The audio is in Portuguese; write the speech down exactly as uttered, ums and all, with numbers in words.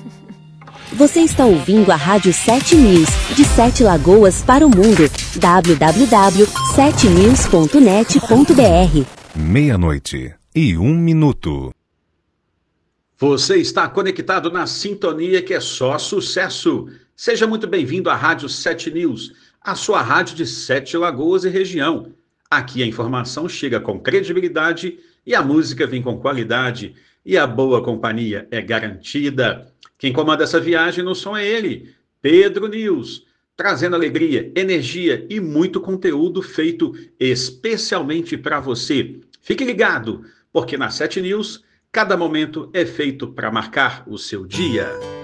Você está ouvindo a Rádio sete News, de Sete Lagoas para o mundo. w w w ponto sete news ponto net ponto b r. Meia-noite e um minuto. Você está conectado na sintonia que é só sucesso. Seja muito bem-vindo à Rádio sete News, a sua rádio de Sete Lagoas e região. Aqui a informação chega com credibilidade e a música vem com qualidade e a boa companhia é garantida. Quem comanda essa viagem no som é ele, Pedro News, trazendo alegria, energia e muito conteúdo feito especialmente para você. Fique ligado, porque na sete News, cada momento é feito para marcar o seu dia.